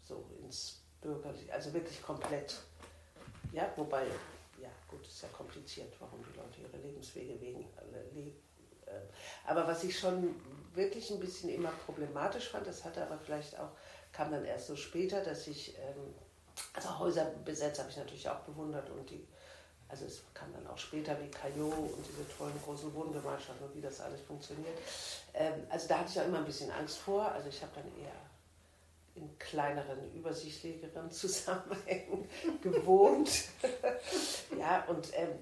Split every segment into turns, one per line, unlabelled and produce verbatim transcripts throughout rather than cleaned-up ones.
so ins Bürgerliche, also wirklich komplett. Ja, wobei, ja gut, ist ja kompliziert, warum die Leute ihre Lebenswege wegen leben. Aber was ich schon wirklich ein bisschen immer problematisch fand, das hatte aber vielleicht auch, kam dann erst so später, dass ich, ähm, also Häuser besetzt habe ich natürlich auch bewundert und die, also es kam dann auch später wie Caillot und diese tollen großen Wohngemeinschaften und wie das alles funktioniert. Ähm, also da hatte ich auch immer ein bisschen Angst vor, also ich habe dann eher in kleineren, übersichtlicheren Zusammenhängen gewohnt. Ja, und ähm,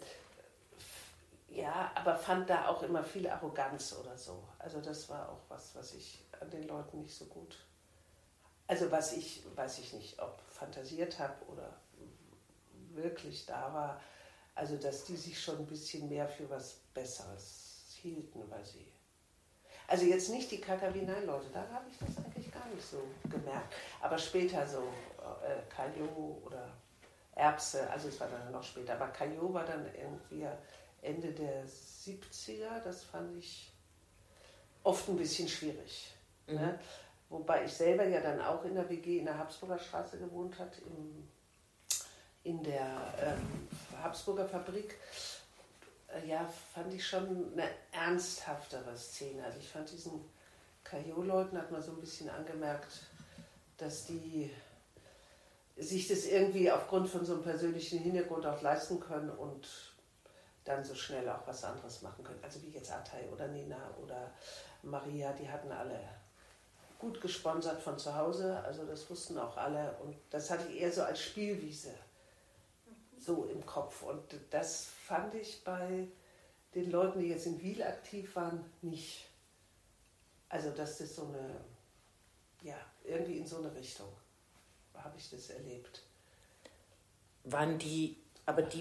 ja, aber fand da auch immer viel Arroganz oder so. Also das war auch was, was ich an den Leuten nicht so gut, also was ich, weiß ich nicht, ob fantasiert habe oder wirklich da war, also dass die sich schon ein bisschen mehr für was Besseres hielten, weil sie, also jetzt nicht die K K W neun-Leute, da habe ich das eigentlich gar nicht so gemerkt, aber später so äh, Caillot oder Erbse, also es war dann noch später, aber Caillot war dann irgendwie Ende der siebziger, das fand ich oft ein bisschen schwierig. Mhm. Ne? Wobei ich selber ja dann auch in der W G in der Habsburger Straße gewohnt hat, im, in der ähm, Habsburger Fabrik. Äh, ja, fand ich schon eine ernsthaftere Szene. Also ich fand diesen Caillot-Leuten, hat man so ein bisschen angemerkt, dass die sich das irgendwie aufgrund von so einem persönlichen Hintergrund auch leisten können und dann so schnell auch was anderes machen können. Also wie jetzt Atay oder Nena oder Maria, die hatten alle gut gesponsert von zu Hause, also das wussten auch alle und das hatte ich eher so als Spielwiese so im Kopf und das fand ich bei den Leuten, die jetzt in Wil aktiv waren, nicht. Also dass das so eine, ja, irgendwie in so eine Richtung habe ich das erlebt.
Waren die, aber die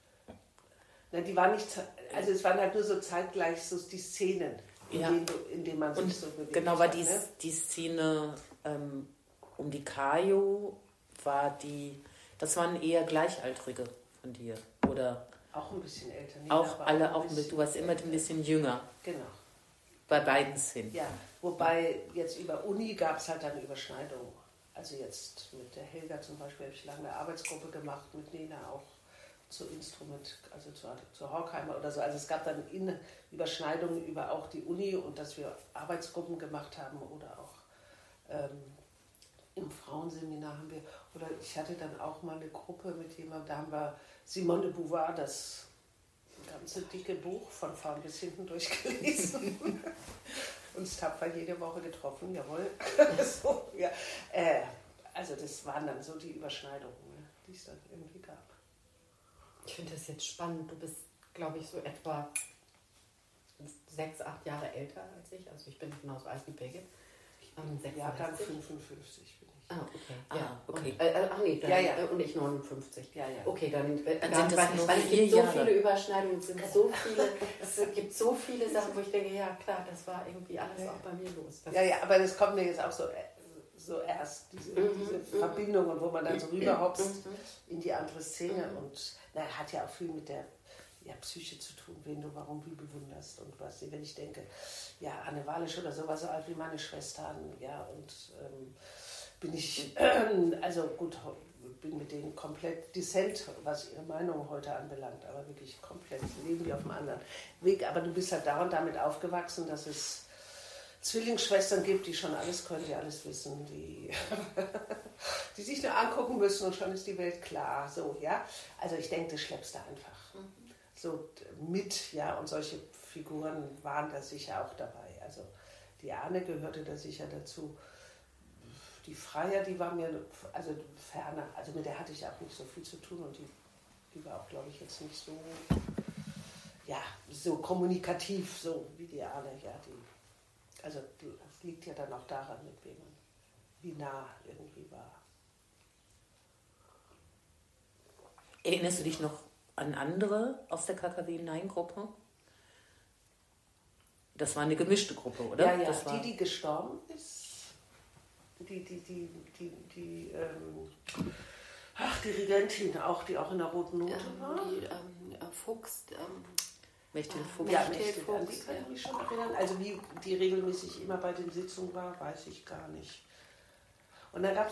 Na, die waren nicht, also es waren halt nur so zeitgleich so die Szenen, in,
ja.
denen, in denen man sich
und
so bewegt.
Genau, war
hat,
die,
ne?
die Szene ähm, um die Caillot, war die, das waren eher Gleichaltrige von dir, oder?
Auch ein bisschen älter. Nee,
auch alle, auch
ein
mit, du warst immer ein bisschen jünger.
Genau.
Bei beiden Szenen.
Ja, wobei jetzt über Uni gab es halt dann Überschneidungen. Also jetzt mit der Helga zum Beispiel habe ich lange eine Arbeitsgruppe gemacht, mit Nena auch zu Instrument, also zu, zu Horkheimer oder so. Also es gab dann in Überschneidungen über auch die Uni und dass wir Arbeitsgruppen gemacht haben oder auch ähm, im Frauenseminar haben wir, oder ich hatte dann auch mal eine Gruppe mit jemandem, da haben wir Simone de Beauvoir, das ganze dicke Buch von vorn bis hinten durchgelesen. Uns tapfer jede Woche getroffen, jawohl. so, ja. äh, also das waren dann so die Überschneidungen, ne, die es dann irgendwie gab.
Ich finde das jetzt spannend. Du bist, glaube ich, so etwa sechs, acht Jahre älter als ich. Also ich bin genauso alt wie Birgit.
Ähm, Jahrgang fünfundfünfzig bin ich.
Ah, okay.
Ah,
ja.
okay.
Und, äh, ach nee, dann,
ja, ja.
Und ich neunundfünfzig.
Ja, ja.
Okay, dann, äh,
dann
dann
sind das
weil,
nur
weil es
vier
gibt so
Jahre.
viele Überschneidungen, es sind so viele, es gibt so viele Sachen, wo ich denke, ja klar, das war irgendwie alles
ja.
auch bei mir los. Das
ja, ja, aber das kommt mir jetzt auch so, so erst, diese,
Mhm,
diese
mhm.
Verbindungen, wo man dann so rüberhopst
Mhm.
in die andere Szene
Mhm.
und na, hat ja auch viel mit der ja, Psyche zu tun, wen du warum wie bewunderst und was. Wenn ich denke, ja, Anne Walisch oder so war so alt wie meine Schwestern, ja, und ähm, bin ich, äh, also gut, bin mit denen komplett dissent, was ihre Meinung heute anbelangt, aber wirklich komplett, leben die auf einem anderen Weg. Aber du bist halt da und damit aufgewachsen, dass es Zwillingsschwestern gibt, die schon alles können, die alles wissen, die, die sich nur angucken müssen und schon ist die Welt klar. So, ja. Also ich denke, das schleppst du einfach mhm. so mit, ja, und solche Figuren waren da sicher auch dabei. Also die Anne gehörte da sicher dazu. Die Freier, die war mir also ferner, also mit der hatte ich auch nicht so viel zu tun und die, die war auch, glaube ich, jetzt nicht so, ja, so kommunikativ, so wie die Anne, ja, die. Also das liegt ja dann auch daran, mit wem man, wie nah irgendwie war.
Erinnerst du dich noch an andere aus der K K W neun Gruppe? Das war eine gemischte Gruppe, oder?
Ja, ja,
das war
die, die gestorben ist, die, die, die, die, die, ähm, ach, die Regentin auch, die auch in der Roten Note
ähm,
war.
Die ähm, Fuchs, ähm,
Mechthild Fuchs.
Ja,
Mechthild
Mechthild, an die
Fuchs,
kann ich
ja.
mich schon erinnern. Also wie die regelmäßig immer bei den Sitzungen war, weiß ich gar nicht. Und dann gab es